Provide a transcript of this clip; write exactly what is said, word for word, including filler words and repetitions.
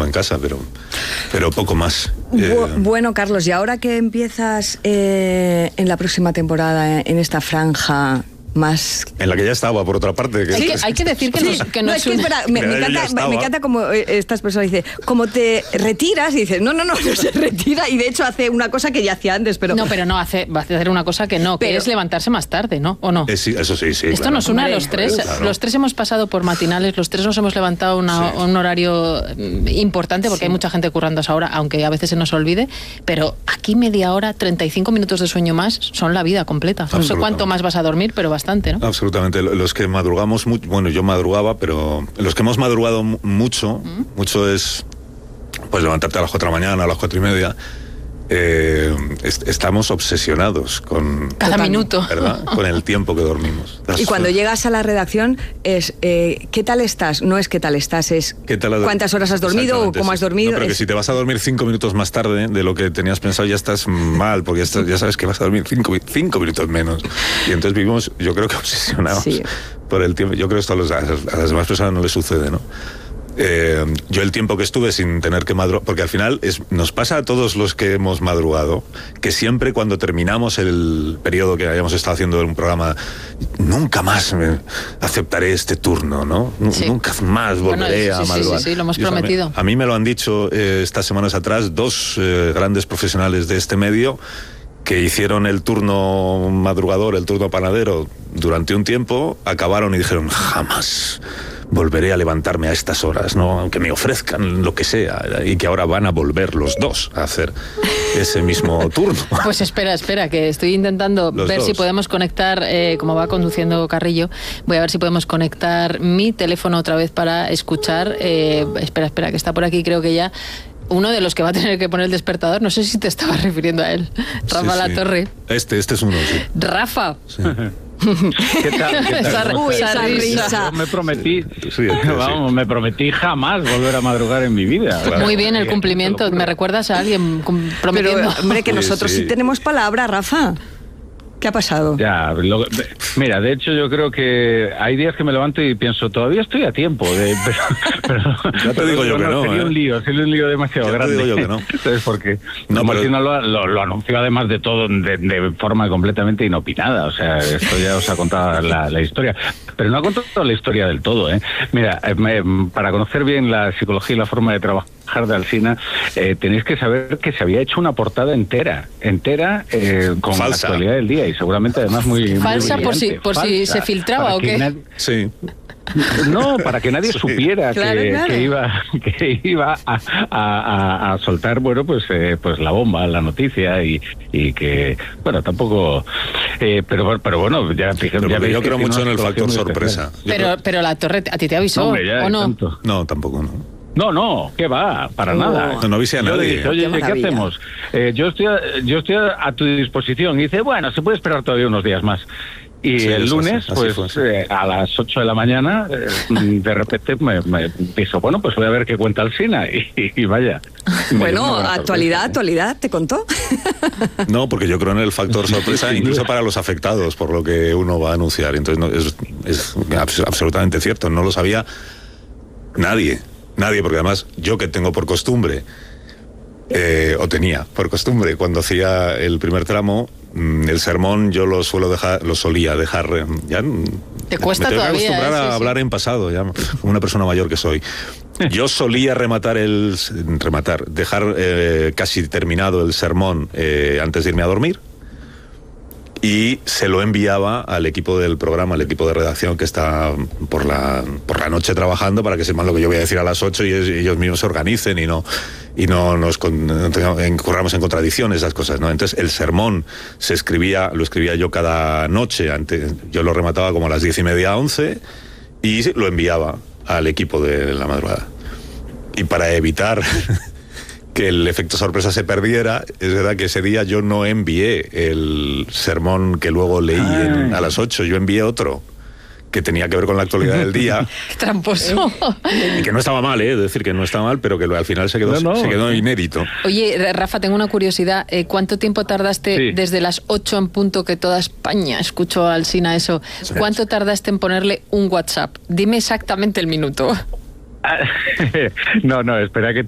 en casa, pero, pero poco más. Bu- Eh, bueno, Carlos, y ahora que empiezas eh, en la próxima temporada, en esta franja más... En la que ya estaba, por otra parte. Que Hay que, hay que decir que nos, que no, nos es que une- espera, me, me Mira, yo ya encanta, me, estaba. me encanta como eh, estas personas dicen, como te retiras, y dices, no, no, no, no se retira, y de hecho hace una cosa que ya hacía antes, pero... No, pero no, hace, va a hacer una cosa que no, que Pero- es levantarse más tarde, ¿no? ¿O no? eh, sí, eso sí, sí. Esto claro. nos une a Hombre, los tres. claro. Los tres hemos pasado por matinales, los tres nos hemos levantado una- Sí. un horario mm, importante, porque Sí. hay mucha gente currando a esa hora, aunque a veces se nos olvide, pero aquí media hora, treinta y cinco minutos de sueño más son la vida completa. No sé Absolutamente. cuánto más vas a dormir, pero bastante, ¿no? Absolutamente. Los que madrugamos mucho, bueno, yo madrugaba, pero los que hemos madrugado mu- mucho, mucho es pues levantarte a las cuatro de la mañana, a las cuatro y media. Eh, est- estamos obsesionados con, Cada Total. minuto. ¿verdad? Con el tiempo que dormimos. Y cuando llegas a la redacción es, eh, ¿qué tal estás? No es qué tal estás, es ¿Qué tal ha- cuántas horas has dormido o Exactamente, cómo sí. has dormido. No, pero que es- si te vas a dormir cinco minutos más tarde de lo que tenías pensado, ya estás mal, porque ya, estás- ya sabes que vas a dormir cinco, mi- cinco minutos menos. Y entonces vivimos, yo creo que obsesionados Sí. por el tiempo. Yo creo que esto a, los- a las a las demás personas no les sucede, ¿no? Eh, yo el tiempo que estuve sin tener que madrugar, porque al final es, nos pasa a todos los que hemos madrugado, que siempre cuando terminamos el periodo que hayamos estado haciendo un programa, nunca más me aceptaré este turno, ¿no? Nu- Sí. Nunca más Bueno, volveré sí, a sí, sí, madrugar. sí, sí, lo hemos Y, o sea, prometido. me- a mí me lo han dicho eh, estas semanas atrás dos eh, grandes profesionales de este medio que hicieron el turno madrugador, el turno panadero durante un tiempo, acabaron y dijeron, jamás volveré a levantarme a estas horas, ¿no? Aunque me ofrezcan lo que sea, y que ahora van a volver los dos a hacer ese mismo turno. Pues espera, espera, que estoy intentando Los ver dos. si podemos conectar, eh, como va conduciendo Carrillo, voy a ver si podemos conectar mi teléfono otra vez para escuchar. eh, espera, espera, que está por aquí, creo que ya. Uno de los que va a tener que poner el despertador, no sé si te estabas refiriendo a él, Rafa Sí, sí. Latorre. Este, este es uno, sí. Rafa. Sí. ¿Qué tal? ¿Qué tal? Esa- ¿Cómo Uy, estáis? esa risa. Yo me prometí, Sí, es que vamos, sí. me prometí jamás volver a madrugar en mi vida. Claro. Muy bien el Y- cumplimiento. te lo ¿Me juro. recuerdas a alguien cum- Pero, prometiendo? hombre, que Sí, nosotros sí. sí. tenemos palabra, Rafa. ¿Qué ha pasado? Ya, lo- mira, de hecho yo creo que hay días que me levanto y pienso, todavía estoy a tiempo. De, pero, pero- Ya te digo yo que no, Sería ¿eh? un lío, sería un lío demasiado Ya te grande. digo yo que no. Entonces, porque No, no, pero- Martina lo, lo, lo anunció además de todo de, de forma completamente inopinada. O sea, esto ya os ha contado la, la historia. Pero no ha contado la historia del todo, ¿eh? Mira, eh, me- para conocer bien la psicología y la forma de trabajar de Alsina, eh, tenéis que saber que se había hecho una portada entera, entera, eh, con Falsa. la actualidad del día y seguramente además muy, muy Falsa por si- brillante. por si Falsa. se filtraba, Para ¿o que qué? nadie- Sí. No, para que nadie Sí. supiera Claro, que, claro. que iba que iba a, a- a- a soltar, bueno, pues eh, pues la bomba, la noticia y, y que, bueno, tampoco, eh, pero pero bueno, ya, Pero ya porque veis yo que creo tiene mucho en una el psicología factor muy sorpresa. especial. Yo Pero, creo- pero la Torre, ¿a ti te avisó? No, hombre, ya, ¿O es no? tanto. No, tampoco, no. No, no, ¿qué va? Para Oh. nada. No, no avise a Yo le nadie. dije, oye, Qué ¿qué maravilla. hacemos? Eh, yo estoy a, yo estoy a, a tu disposición. Y dice, bueno, se puede esperar todavía unos días más. Y Sí, el eso lunes, sí, así pues fue, sí. eh, a las ocho de la mañana, eh, de repente me, me dijo, bueno, pues voy a ver qué cuenta Alsina. Y, y vaya. Me dio Bueno, una buena actualidad, sorpresa, ¿eh? actualidad, ¿te contó? No, porque yo creo en el factor sorpresa, incluso para los afectados, por lo que uno va a anunciar. Entonces, no, es, es abs- absolutamente cierto. No lo sabía nadie. Nadie, porque además yo que tengo por costumbre, eh, o tenía por costumbre, cuando hacía el primer tramo, mm, el sermón yo lo suelo dejar, lo solía dejar, eh, ya mm, Te cuesta me tengo que todavía, acostumbrar ¿eh? Sí, a sí. hablar en pasado, ya, como una persona mayor que soy. Yo solía rematar el rematar, dejar eh, casi terminado el sermón eh, antes de irme a dormir. Y se lo enviaba al equipo del programa, al equipo de redacción que está por la, por la noche trabajando para que sepan lo que yo voy a decir a las ocho y es- y ellos mismos se organicen y no y no nos con- no tengamos- incurramos en contradicciones, esas cosas, ¿no? Entonces el sermón se escribía, lo escribía yo cada noche, antes, yo lo remataba como a las diez y media, once y lo enviaba al equipo de la madrugada. Y para evitar que el efecto sorpresa se perdiera, es verdad que ese día yo no envié el sermón que luego leí en- a las ocho, yo envié otro que tenía que ver con la actualidad del día Qué tramposo. y que no estaba mal, ¿eh? Es decir, que no estaba mal, pero que al final se quedó, No, no. se quedó inédito. Oye, Rafa, tengo una curiosidad. Eh, ¿Cuánto tiempo tardaste Sí. desde las ocho en punto que toda España escuchó a Alsina eso? ¿Cuánto tardaste en ponerle un WhatsApp? Dime exactamente el minuto. No, no, espera que